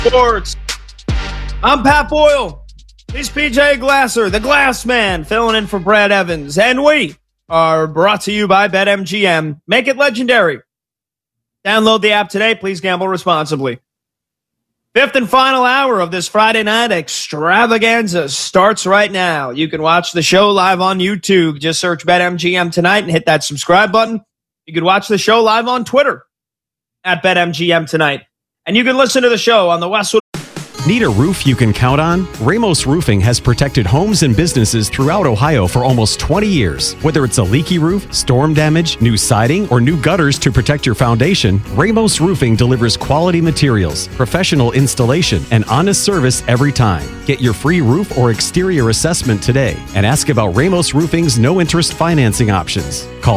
Sports. I'm Pat Boyle. He's PJ Glasser, the Glass Man, filling in for Brad Evans. And we are brought to you by BetMGM. Make it legendary. Download the app today. Please gamble responsibly. Fifth and final hour of this Friday night extravaganza starts right now. You can watch the show live on YouTube. Just search BetMGM tonight and hit that subscribe button. You can watch the show live on Twitter at BetMGM tonight. And you can listen to the show on the Westwood. Need a roof you can count on? Ramos Roofing has protected homes and businesses throughout Ohio for almost 20 years. Whether it's a leaky roof, storm damage, new siding, or new gutters to protect your foundation, Ramos Roofing delivers quality materials, professional installation, and honest service every time. Get your free roof or exterior assessment today and ask about Ramos Roofing's no-interest financing options. Call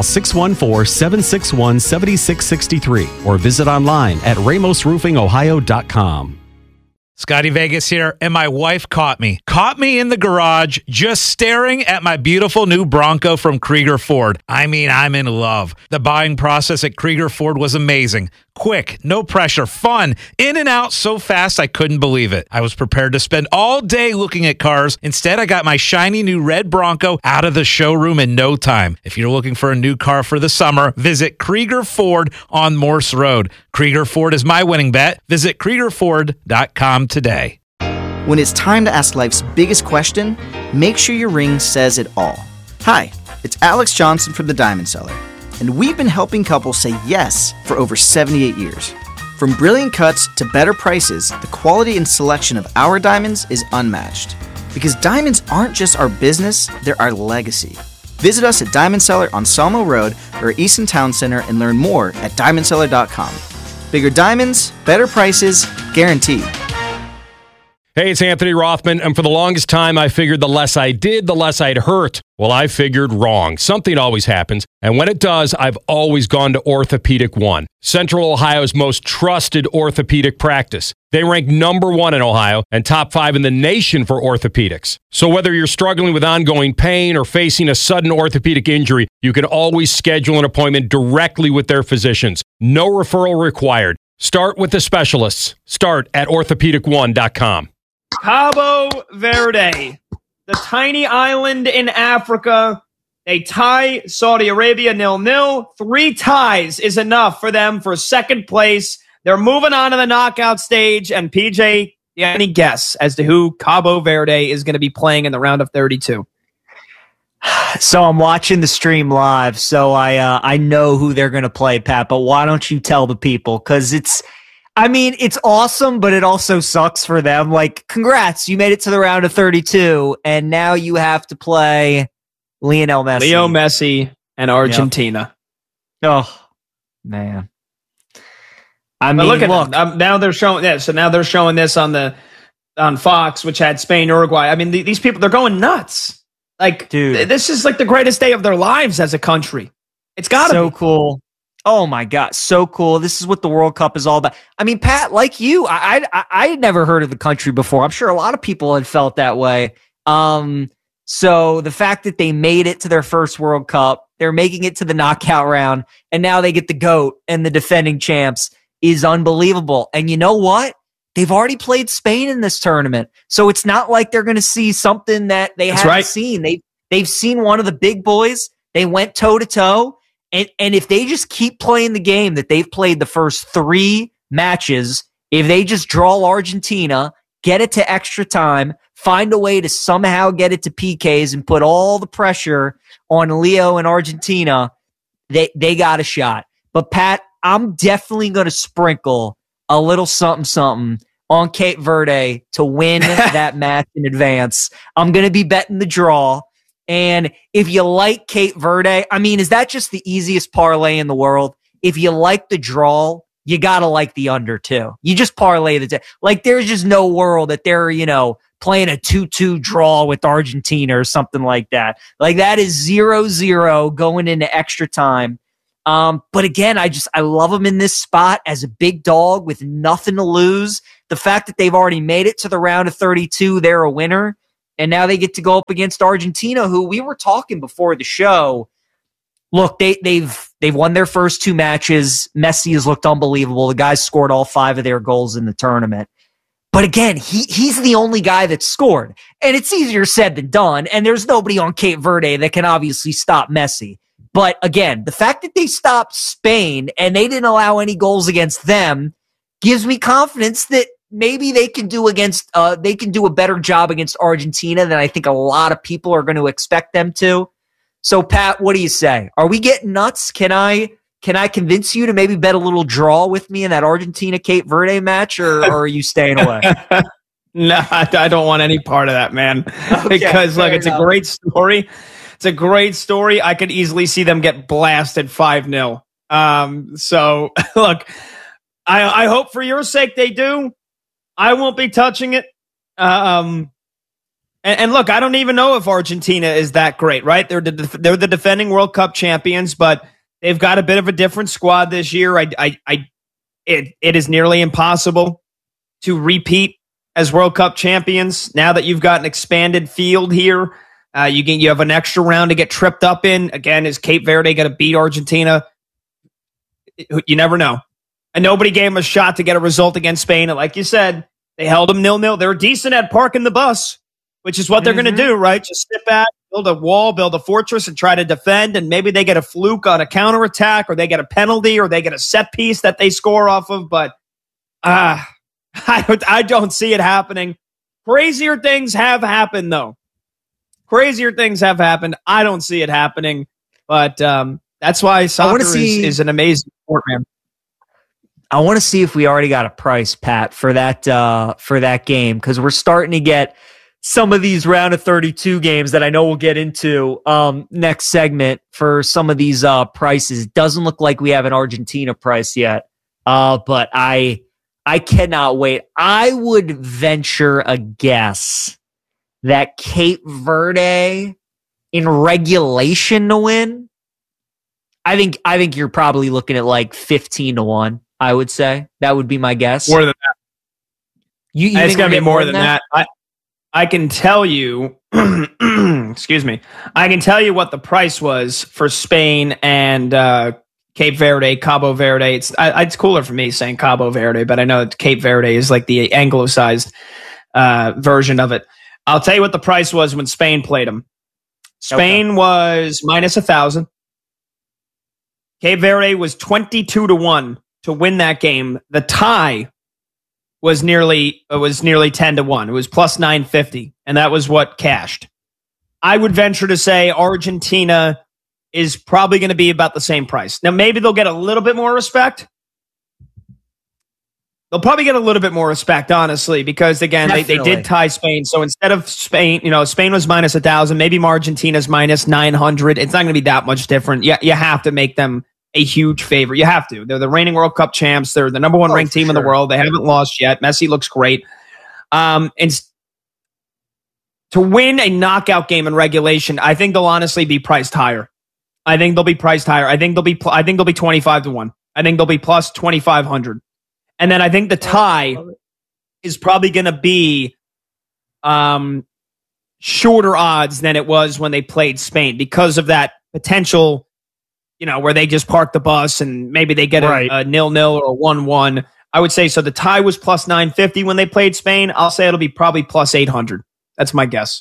614-761-7663 or visit online at ramosroofingohio.com. Scotty Vegas here, and my wife caught me in the garage just staring at my beautiful new Bronco from Krieger Ford. I mean, I'm in love. The buying process at Krieger Ford was amazing. Quick, no pressure, fun, in and out so fast I couldn't believe it. I was prepared to spend all day looking at cars. Instead, I got my shiny new red Bronco out of the showroom in no time. If you're looking for a new car for the summer, visit Krieger Ford on Morse Road. Krieger Ford is my winning bet. Visit KriegerFord.com today. When it's time to ask life's biggest question, make sure your ring says it all. Hi, it's Alex Johnson from The Diamond Seller, and we've been helping couples say yes for over 78 years. From brilliant cuts to better prices, the quality and selection of our diamonds is unmatched. Because diamonds aren't just our business, they're our legacy. Visit us at Diamond Seller on Sawmill Road or Easton Town Center and learn more at diamondseller.com. Bigger diamonds, better prices, guaranteed. Hey, it's Anthony Rothman, and for the longest time, I figured the less I did, the less I'd hurt. Well, I figured wrong. Something always happens, and when it does, I've always gone to Orthopedic One, Central Ohio's most trusted orthopedic practice. They rank number 1 in Ohio and top 5 in the nation for orthopedics. So whether you're struggling with ongoing pain or facing a sudden orthopedic injury, you can always schedule an appointment directly with their physicians. No referral required. Start with the specialists. Start at orthopedic1.com. Cabo Verde, the tiny island in Africa. They tie Saudi Arabia 0-0. 3 ties is enough for them for second place. They're moving on to the knockout stage. And PJ, you have any guess as to who Cabo Verde is going to be playing in the round of 32? So I'm watching the stream live, so I know who they're going to play, Pat. But why don't you tell the people? Because it's awesome, but it also sucks for them. Like, congrats, you made it to the round of 32, and now you have to play Lionel Messi. Leo Messi and Argentina. Yep. Oh, man. I mean, look now they're showing this. So now they're showing this on Fox, which had Spain, Uruguay. I mean, these people, they're going nuts. Like, dude, this is like the greatest day of their lives as a country. It's got to be. So cool. Oh my God, so cool. This is what the World Cup is all about. I mean, Pat, like you, I had never heard of the country before. I'm sure a lot of people had felt that way. So the fact that they made it to their first World Cup, they're making it to the knockout round, and now they get the GOAT and the defending champs is unbelievable. And you know what? They've already played Spain in this tournament. So it's not like they're going to see something that they haven't seen. They've seen one of the big boys. They went toe-to-toe. And if they just keep playing the game that they've played the first 3 matches, if they just draw Argentina, get it to extra time, find a way to somehow get it to PKs and put all the pressure on Leo and Argentina, they got a shot. But Pat, I'm definitely going to sprinkle a little something on Cape Verde to win that match in advance. I'm going to be betting the draw. And if you like Cape Verde, I mean, is that just the easiest parlay in the world? If you like the draw, you got to like the under too. You just parlay like there's just no world that they're, playing a 2-2 draw with Argentina or something like that. Like that is 0-0 going into extra time. But again, I love them in this spot as a big dog with nothing to lose. The fact that they've already made it to the round of 32, they're a winner. And now they get to go up against Argentina, who we were talking before the show. Look, they've won their first 2 matches. Messi has looked unbelievable. The guys scored all 5 of their goals in the tournament. But again, he's the only guy that scored. And it's easier said than done. And there's nobody on Cape Verde that can obviously stop Messi. But again, the fact that they stopped Spain and they didn't allow any goals against them gives me confidence that maybe they can do a better job against Argentina than I think a lot of people are going to expect them to. So Pat, what do you say? Are we getting nuts? Can I convince you to maybe bet a little draw with me in that Argentina-Cape Verde match, or are you staying away? No, I don't want any part of that, man. Okay, because look, it's enough. a great story. It's a great story. I could easily see them get blasted 5-0. So look, I hope for your sake they do. I won't be touching it. And look, I don't even know if Argentina is that great, right? They're the defending World Cup champions, but they've got a bit of a different squad this year. It is nearly impossible to repeat as World Cup champions now that you've got an expanded field here. You have an extra round to get tripped up in. Again, is Cape Verde going to beat Argentina? You never know. And nobody gave them a shot to get a result against Spain. And like you said, they held them 0-0. They were decent at parking the bus, which is what they're going to do, right? Just sit back, build a wall, build a fortress, and try to defend. And maybe they get a fluke on a counterattack, or they get a penalty, or they get a set piece that they score off of. But I don't see it happening. Crazier things have happened, though. Crazier things have happened. I don't see it happening. But that's why soccer is an amazing sport, man. I want to see if we already got a price, Pat, for that game, because we're starting to get some of these round of 32 games that I know we'll get into next segment for some of these prices. Doesn't look like we have an Argentina price yet, but I cannot wait. I would venture a guess that Cape Verde in regulation to win. I think you're probably looking at like 15-1. I would say that would be my guess. More than that. It's going to be more than that. I can tell you, excuse me, I can tell you what the price was for Spain and Cape Verde, Cabo Verde. It's cooler for me saying Cabo Verde, but I know that Cape Verde is like the anglicized version of it. I'll tell you what the price was when Spain played them. Spain was minus 1,000. Cape Verde was 22-1 to win that game. The tie was nearly 10-1. It was plus 950, and that was what cashed. I would venture to say Argentina is probably going to be about the same price. Now, maybe they'll get a little bit more respect. They'll probably get a little bit more respect, honestly, because again, they did tie Spain. So instead of Spain, Spain was minus 1,000. Maybe Argentina's minus 900. It's not going to be that much different. You have to make them a huge favorite. You have to. They're the reigning World Cup champs. They're the number one ranked team in the world. They haven't lost yet. Messi looks great. And to win a knockout game in regulation, I think they'll honestly be priced higher. I think they'll be 25-1. I think they'll be plus 2,500. And then I think the tie is probably going to be shorter odds than it was when they played Spain because of that potential, where they just park the bus and maybe they get a 0-0 or a 1-1. I would say so. The tie was plus 950 when they played Spain. I'll say it'll be probably plus 800. That's my guess.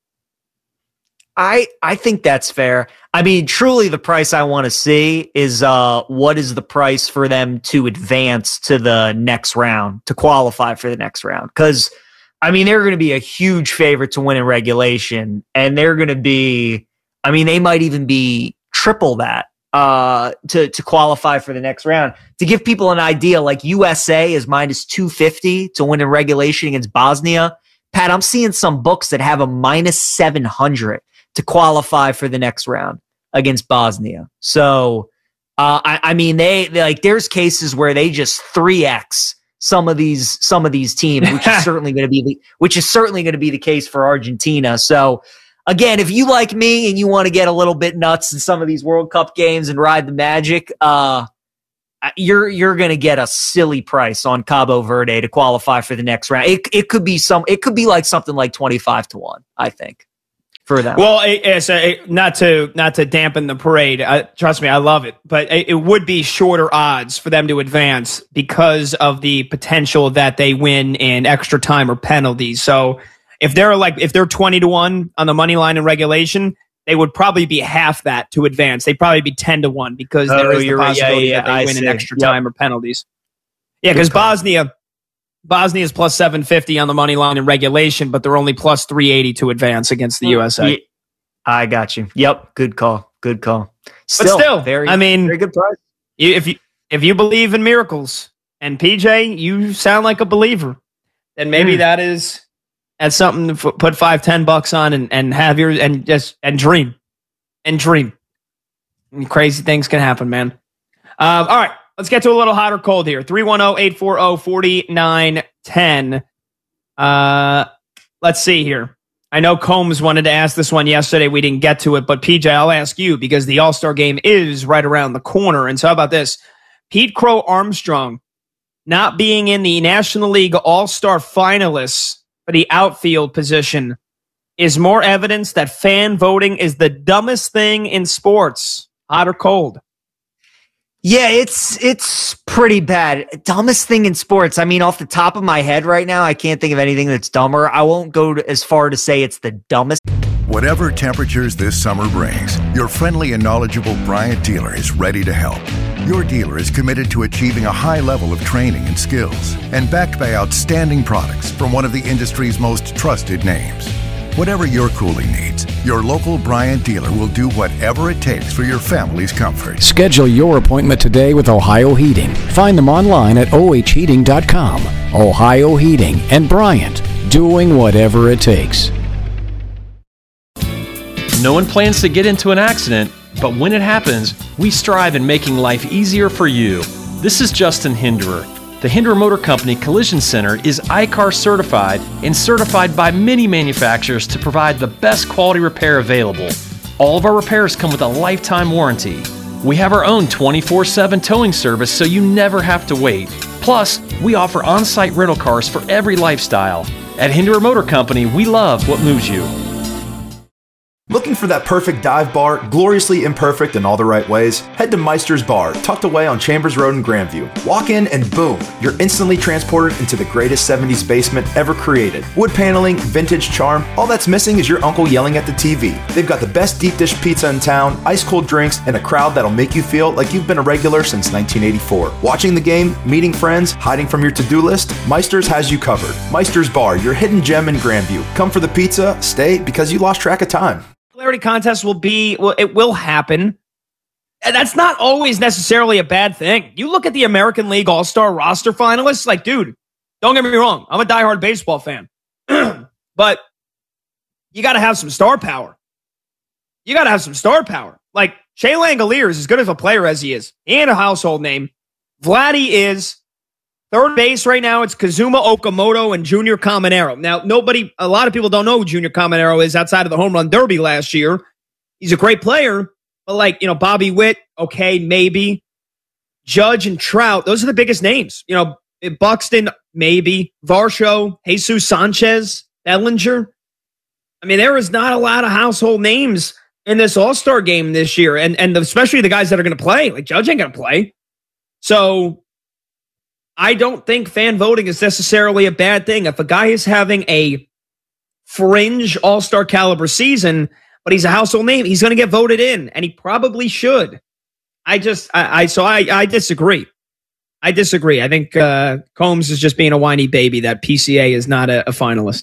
I think that's fair. I mean, truly the price I want to see is what is the price for them to advance to the next round, to qualify for the next round. Because, I mean, they're going to be a huge favorite to win in regulation. And they're going to be, they might even be triple that to qualify for the next round. To give people an idea, like USA is minus 250 to win in regulation against Bosnia. Pat, I'm seeing some books that have a minus 700 to qualify for the next round against Bosnia. So, they like there's cases where they just 3x some of these teams, which is certainly going to be the case for Argentina. So, again, if you like me and you want to get a little bit nuts in some of these World Cup games and ride the magic, you're going to get a silly price on Cabo Verde to qualify for the next round. It could be like something like 25-1, I think. for them. Well, not to dampen the parade. Trust me, I love it, but it would be shorter odds for them to advance because of the potential that they win in extra time or penalties. So if they're 20-1 on the money line in regulation, they would probably be half that to advance. They'd probably be 10-1 because there is the possibility that they win in extra time or penalties. Yeah, because Bosnia is plus 750 on the money line in regulation, but they're only plus 380 to advance against the USA. I got you. Yep. Good call. Still, very good price. If you believe in miracles, and PJ, you sound like a believer, then maybe that's something to put $5-10 on and have your and dream. And crazy things can happen, man. All right. Let's get to a little hot or cold here. 310-840-4910. Let's see here. I know Combs wanted to ask this one yesterday. We didn't get to it, but PJ, I'll ask you because the All-Star game is right around the corner. And so how about this? Pete Crow Armstrong not being in the National League All-Star finalists for the outfield position is more evidence that fan voting is the dumbest thing in sports. Hot or cold? Yeah, it's pretty bad. Dumbest thing in sports. I mean, off the top of my head right now, I can't think of anything that's dumber. I won't go as far to say it's the dumbest. Whatever temperatures this summer brings, your friendly and knowledgeable Bryant dealer is ready to help. Your dealer is committed to achieving a high level of training and skills and backed by outstanding products from one of the industry's most trusted names. Whatever your cooling needs, your local Bryant dealer will do whatever it takes for your family's comfort. Schedule your appointment today with Ohio Heating. Find them online at ohheating.com. Ohio Heating and Bryant, doing whatever it takes. No one plans to get into an accident, but when it happens, we strive in making life easier for you. This is Justin Hinderer. The Hinderer Motor Company Collision Center is ICAR certified and certified by many manufacturers to provide the best quality repair available. All of our repairs come with a lifetime warranty. We have our own 24/7 towing service so you never have to wait. Plus, we offer on-site rental cars for every lifestyle. At Hinderer Motor Company, we love what moves you. Looking for that perfect dive bar, gloriously imperfect in all the right ways? Head to Meister's Bar, tucked away on Chambers Road in Grandview. Walk in and boom, you're instantly transported into the greatest 70s basement ever created. Wood paneling, vintage charm, all that's missing is your uncle yelling at the TV. They've got the best deep dish pizza in town, ice cold drinks, and a crowd that'll make you feel like you've been a regular since 1984. Watching the game, meeting friends, hiding from your to-do list, Meister's has you covered. Meister's Bar, your hidden gem in Grandview. Come for the pizza, stay because you lost track of time. Popularity contest it will happen. And that's not always necessarily a bad thing. You look at the American League All-Star roster finalists, like, dude, don't get me wrong. I'm a diehard baseball fan. But you got to have some star power. Like, Shea Langolier is as good of a player as he is. He ain't a household name. Vladdy is. Third base right now, it's Kazuma Okamoto and Junior Caminero. Now, a lot of people don't know who Junior Caminero is outside of the home run derby last year. He's a great player, but Bobby Witt, okay, maybe. Judge and Trout, those are the biggest names. Buxton, maybe. Varsho, Jesus Sanchez, Bellinger. I mean, there is not a lot of household names in this All-Star game this year, and especially the guys that are going to play. Like, Judge ain't going to play. So I don't think fan voting is necessarily a bad thing. If a guy is having a fringe all-star caliber season, but he's a household name, he's going to get voted in, and he probably should. I disagree. I think Combs is just being a whiny baby that PCA is not a finalist.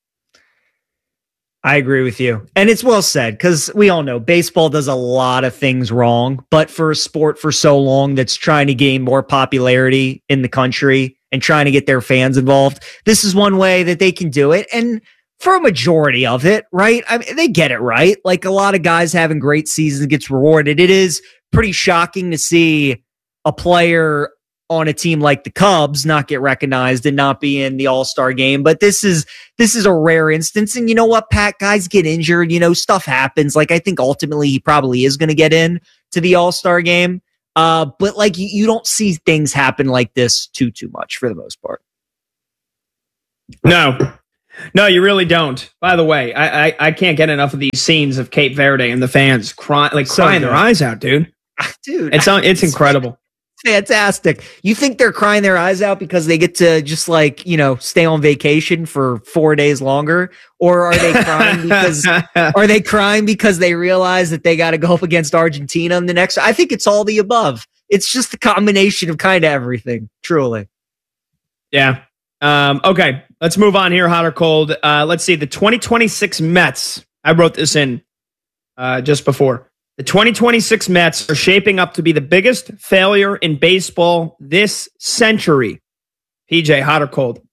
I agree with you. And it's well said, because we all know baseball does a lot of things wrong, but for a sport for so long that's trying to gain more popularity in the country and trying to get their fans involved, this is one way that they can do it. And for a majority of it, right? I mean, they get it right. Like, a lot of guys having great seasons gets rewarded. It is pretty shocking to see a player on a team like the Cubs not get recognized and not be in the All-Star game. But this is a rare instance. And you know what, Pat? Guys get injured. Stuff happens. Like, I think ultimately he probably is going to get in to the All-Star game. But like, you don't see things happen like this too much for the most part. No, No, you really don't. By the way, I can't get enough of these scenes of Cape Verde and the fans crying their eyes out, dude. Dude, it's incredible. Fantastic. You think they're crying their eyes out because they get to just stay on vacation for 4 days longer? Or are they crying because they realize that they got to go up against Argentina in the next? I think it's all the above. It's just the combination of kind of everything, truly. Yeah. Okay, let's move on here, hot or cold. Let's see, the 2026 Mets. I wrote this in just before. The 2026 Mets are shaping up to be the biggest failure in baseball this century. PJ, hot or cold?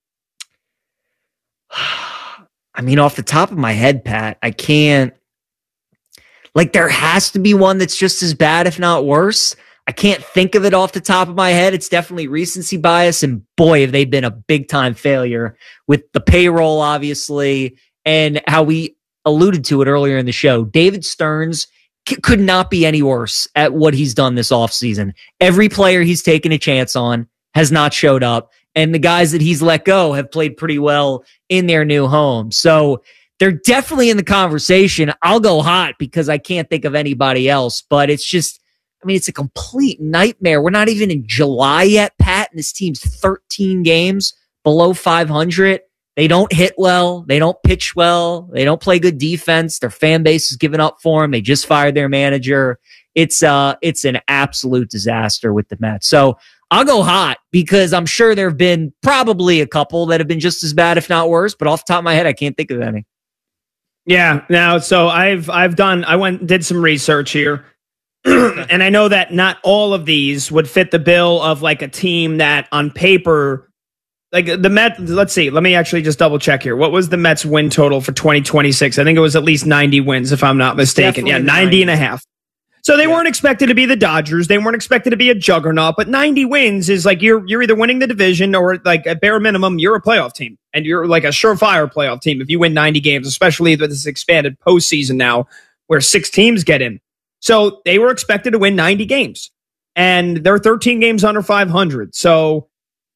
I mean, off the top of my head, Pat, I can't. There has to be one that's just as bad, if not worse. I can't think of it off the top of my head. It's definitely recency bias, and boy, have they been a big-time failure with the payroll, obviously, and how we alluded to it earlier in the show. David Stearns could not be any worse at what he's done this offseason. Every player he's taken a chance on has not showed up, and the guys that he's let go have played pretty well in their new home. So they're definitely in the conversation. I'll go hot because I can't think of anybody else, but it's just, it's a complete nightmare. We're not even in July yet, Pat, and this team's 13 games below 500. They don't hit well. They don't pitch well. They don't play good defense. Their fan base is giving up for them. They just fired their manager. It's an absolute disaster with the Mets. So I'll go hot because I'm sure there have been probably a couple that have been just as bad, if not worse. But off the top of my head, I can't think of any. Yeah. Now, so I went and did some research here. And I know that not all of these would fit the bill of a team that on paper, the Mets. Let's see. Let me actually just double check here. What was the Mets win total for 2026? I think it was at least 90 wins, if I'm not mistaken. Definitely 90 and a half. So they weren't expected to be the Dodgers. They weren't expected to be a juggernaut, but 90 wins is you're either winning the division or at bare minimum, you're a playoff team and you're a surefire playoff team if you win 90 games, especially with this expanded postseason now where 6 teams get in. So they were expected to win 90 games, and they're 13 games under 500. So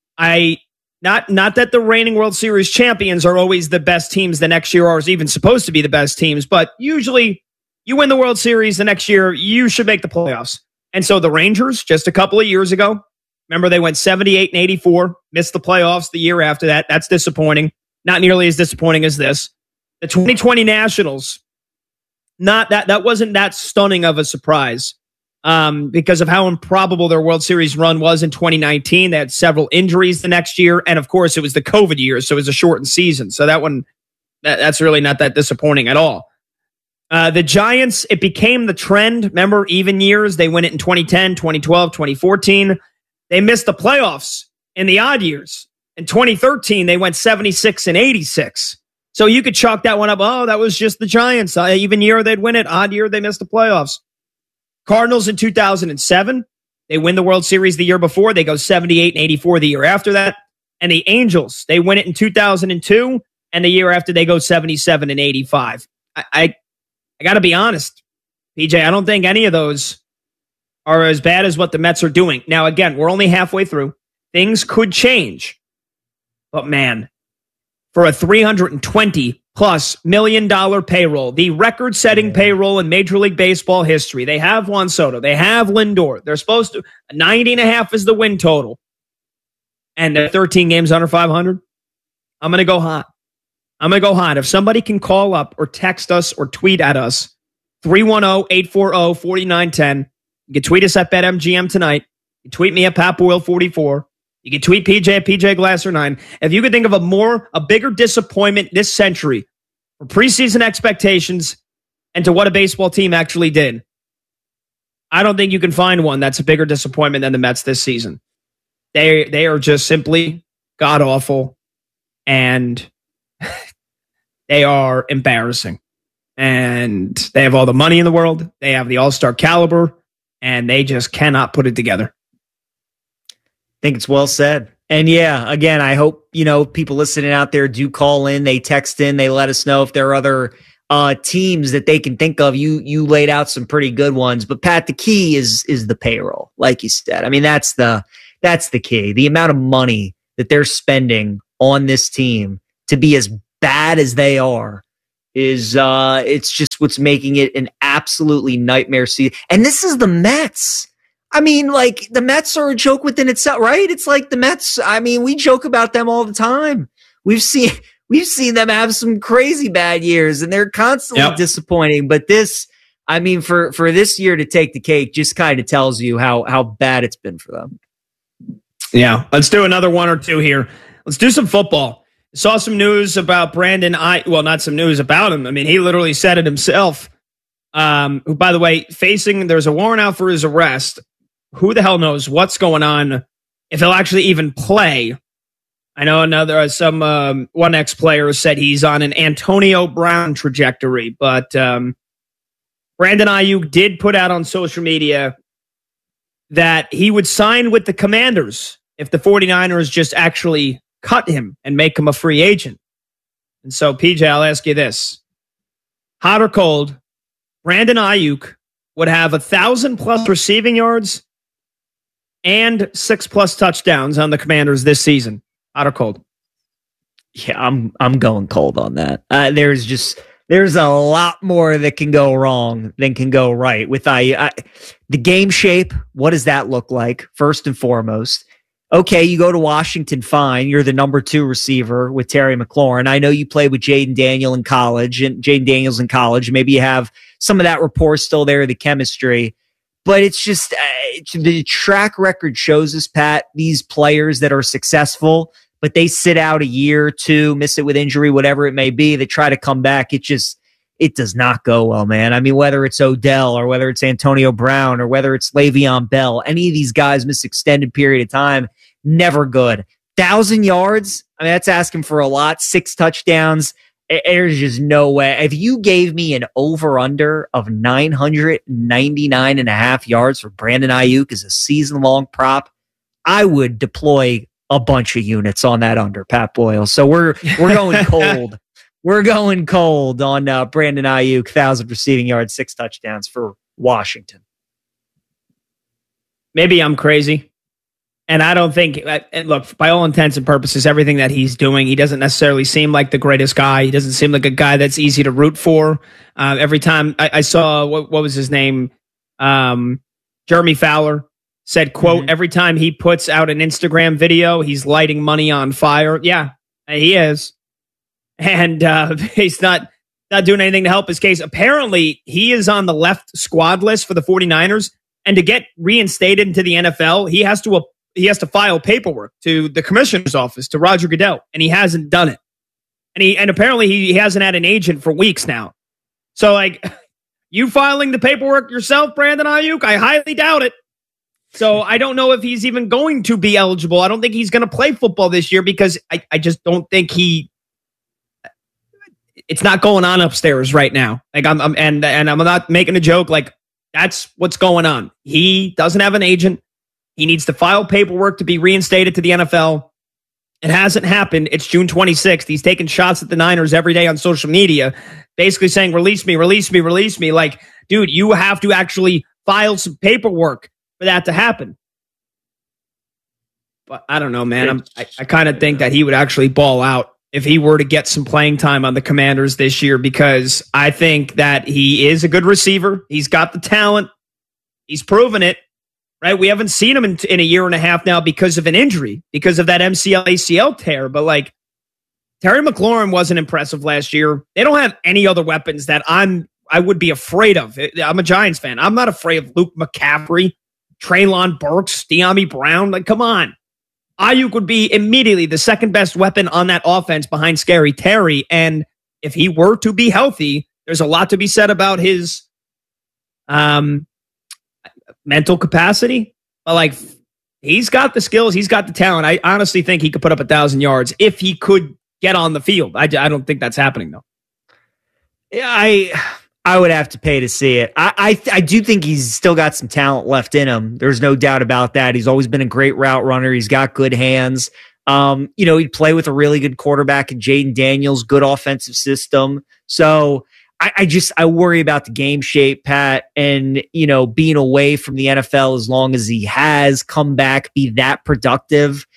not that the reigning World Series champions are always the best teams the next year or is even supposed to be the best teams, but usually you win the World Series the next year, you should make the playoffs. And so the Rangers, just a couple of years ago, remember they went 78 and 84, missed the playoffs the year after that. That's disappointing. Not nearly as disappointing as this. The 2020 Nationals, that wasn't that stunning of a surprise because of how improbable their World Series run was in 2019. They had several injuries the next year, and of course it was the COVID year, so it was a shortened season. So that's really not that disappointing at all. The Giants, it became the trend. Remember, even years, they win it in 2010, 2012, 2014. They missed the playoffs in the odd years. In 2013, they went 76 and 86. So you could chalk that one up. Oh, that was just the Giants. Even year they'd win it. Odd year they missed the playoffs. Cardinals in 2007. They win the World Series the year before. They go 78 and 84 the year after that. And the Angels, they win it in 2002. And the year after they go 77 and 85. I got to be honest, PJ, I don't think any of those are as bad as what the Mets are doing. Now, again, we're only halfway through. Things could change. But man, for a $320+ million payroll, the record-setting payroll in Major League Baseball history. They have Juan Soto. They have Lindor. They're supposed to. 90.5 is the win total. And they're 13 games under 500. I'm going to go hot. If somebody can call up or text us or tweet at us, 310-840-4910. You can tweet us at BetMGM tonight. You can tweet me at PatBoyle44. You can tweet PJ at PJGlasser9. If you could think of a bigger disappointment this century for preseason expectations and to what a baseball team actually did, I don't think you can find one that's a bigger disappointment than the Mets this season. They are just simply god-awful, and they are embarrassing. And they have all the money in the world. They have the all-star caliber, and they just cannot put it together. I think it's well said. And yeah, again, I hope, people listening out there do call in, they text in, they let us know if there are other teams that they can think of. You laid out some pretty good ones, but Pat, the key is the payroll, like you said. I mean, that's the key. The amount of money that they're spending on this team to be as bad as they are, is it's just what's making it an absolutely nightmare season. And this is the Mets. I mean, like, the Mets are a joke within itself, right? It's like the Mets. I mean, we joke about them all the time. We've seen them have some crazy bad years, and they're constantly disappointing. But this, I mean, for this year to take the cake just kind of tells you how bad it's been for them. Yeah, let's do another one or two here. Let's do some football. Saw some news about Brandon well, not some news about him. I mean, he literally said it himself. Who, by the way, there's a warrant out for his arrest. Who the hell knows what's going on, if he'll actually even play. I know some one ex-player said he's on an Antonio Brown trajectory, but Brandon Aiyuk did put out on social media that he would sign with the Commanders if the 49ers just actually cut him and make him a free agent. And so, PJ, I'll ask you this. Hot or cold, Brandon Aiyuk would have 1,000+ receiving yards and 6+ touchdowns on the Commanders this season. Hot or cold? Yeah, I'm going cold on that. There's a lot more that can go wrong than can go right with the game shape. What does that look like? First and foremost, okay, you go to Washington, fine. You're the number 2 receiver with Terry McLaurin. I know you played with Jaden Daniels in college. Maybe you have some of that rapport still there, the chemistry. But it's just the track record shows us, Pat, these players that are successful, but they sit out a year, 2, miss it with injury, whatever it may be, they try to come back. It does not go well, man. I mean, whether it's Odell or whether it's Antonio Brown or whether it's Le'Veon Bell, any of these guys miss extended period of time, never good. 1,000 yards, I mean, that's asking for a lot. 6 touchdowns. There's just no way. If you gave me an over-under of 999.5 yards for Brandon Aiyuk as a season-long prop, I would deploy a bunch of units on that under, Pat Boyle. So we're going cold. We're going cold on Brandon Aiyuk, 1,000 receiving yards, 6 touchdowns for Washington. Maybe I'm crazy. And I don't think, and look, by all intents and purposes, everything that he's doing, he doesn't necessarily seem like the greatest guy. He doesn't seem like a guy that's easy to root for. Every time I saw, what was his name? Jeremy Fowler said, quote, every time he puts out an Instagram video, he's lighting money on fire. Yeah, he is. And he's not doing anything to help his case. Apparently, he is on the left squad list for the 49ers. And to get reinstated into the NFL, he has to file paperwork to the commissioner's office, to Roger Goodell, and he hasn't done it. And apparently he hasn't had an agent for weeks now. So, like, you filing the paperwork yourself, Brandon Aiyuk? I highly doubt it. So I don't know if he's even going to be eligible. I don't think he's going to play football this year because I just don't think it's not going on upstairs right now. Like I'm not making a joke. Like, that's what's going on. He doesn't have an agent. He needs to file paperwork to be reinstated to the NFL. It hasn't happened. It's June 26th. He's taking shots at the Niners every day on social media, basically saying, release me, release me, release me. Like, dude, you have to actually file some paperwork for that to happen. But I don't know, man. I kind of think that he would actually ball out if he were to get some playing time on the Commanders this year, because I think that he is a good receiver. He's got the talent. He's proven it. Right, we haven't seen him in a year and a half now because of an injury, because of that MCL ACL tear. But like, Terry McLaurin wasn't impressive last year. They don't have any other weapons that I would be afraid of. I'm a Giants fan. I'm not afraid of Luke McCaffrey, Treylon Burks, De'Ami Brown. Like, come on. Aiyuk would be immediately the second best weapon on that offense behind Scary Terry. And if he were to be healthy, there's a lot to be said about his mental capacity, but like, he's got the skills, he's got the talent. I honestly think he could put up 1,000 yards if he could get on the field. I don't think that's happening though. Yeah, I would have to pay to see it. I do think he's still got some talent left in him. There's no doubt about that. He's always been a great route runner. He's got good hands. He'd play with a really good quarterback in Jaden Daniels, good offensive system. So I worry about the game shape, Pat, and, being away from the NFL as long as he has, come back, be that productive.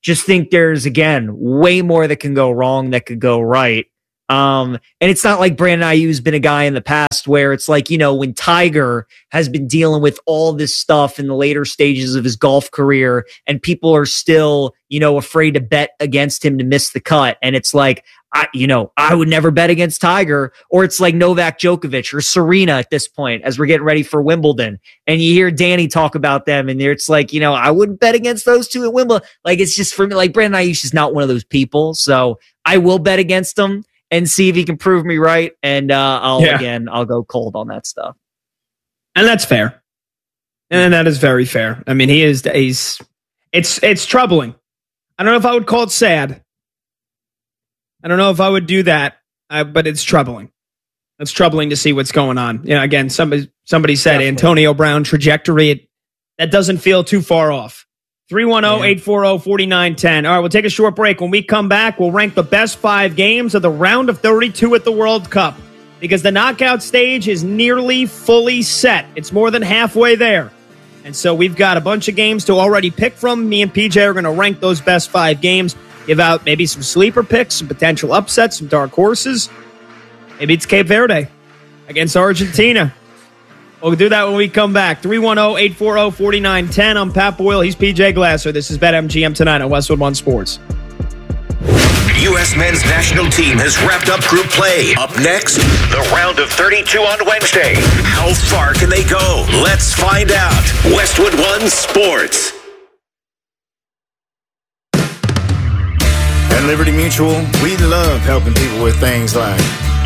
Just think there's, again, way more that can go wrong that could go right. And it's not like Brandon Aiyu's been a guy in the past where it's like, when Tiger has been dealing with all this stuff in the later stages of his golf career and people are still, afraid to bet against him to miss the cut. And it's like, I would never bet against Tiger. Or it's like Novak Djokovic or Serena at this point as we're getting ready for Wimbledon. And you hear Danny talk about them and it's like, I wouldn't bet against those two at Wimbledon. Like, it's just for me, like Brandon Aiyu's just not one of those people. So I will bet against him and see if he can prove me right. And I'll go cold on that stuff. And that's fair. And that is very fair. I mean, it's troubling. I don't know if I would call it sad. I don't know if I would do that, but it's troubling. It's troubling to see what's going on. Again, somebody said Antonio Brown trajectory. That doesn't feel too far off. 310-840-4910. All right, we'll take a short break. When we come back, we'll rank the best 5 games of the round of 32 at the World Cup because the knockout stage is nearly fully set. It's more than halfway there. And so we've got a bunch of games to already pick from. Me and PJ are going to rank those best 5 games, give out maybe some sleeper picks, some potential upsets, some dark horses. Maybe it's Cape Verde against Argentina. We'll do that when we come back. 310-840-4910. I'm Pat Boyle. He's PJ Glasser. This is BetMGM tonight on Westwood One Sports. U.S. men's national team has wrapped up group play. Up next, the round of 32 on Wednesday. How far can they go? Let's find out. Westwood One Sports. At Liberty Mutual, we love helping people with things like